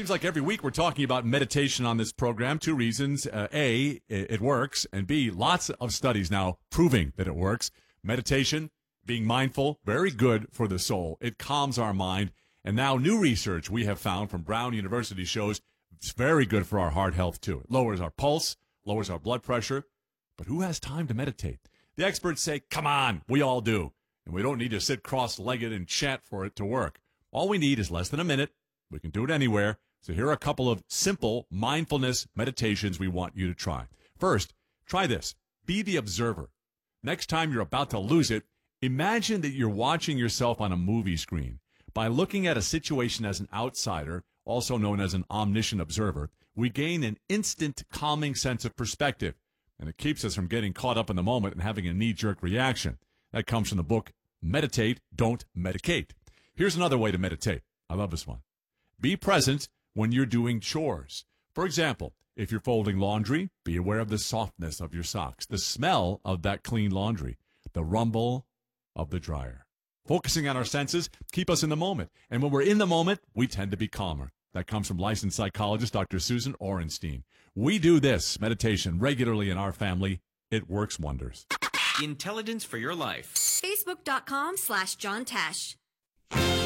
seems like every week we're talking about meditation on this program. Two reasons. A, it works. And B, lots of studies now proving that it works. Meditation, being mindful, very good for the soul. It calms our mind. And now new research we have found from Brown University shows it's very good for our heart health, too. It lowers our pulse, lowers our blood pressure. But who has time to meditate? The experts say, come on, we all do. And we don't need to sit cross-legged and chant for it to work. All we need is less than a minute. We can do it anywhere. So here are a couple of simple mindfulness meditations we want you to try. First, try this. Be the observer. Next time you're about to lose it, imagine that you're watching yourself on a movie screen. By looking at a situation as an outsider, also known as an omniscient observer, we gain an instant calming sense of perspective, and it keeps us from getting caught up in the moment and having a knee-jerk reaction. That comes from the book, Meditate, Don't Medicate. Here's another way to meditate. I love this one. Be present when you're doing chores. For example, if you're folding laundry, be aware of the softness of your socks, the smell of that clean laundry, the rumble of the dryer. Focusing on our senses keep us in the moment. And when we're in the moment, we tend to be calmer. That comes from licensed psychologist Dr. Susan Orenstein. We do this meditation regularly in our family. It works wonders. Intelligence for your life. Facebook.com/John Tesh.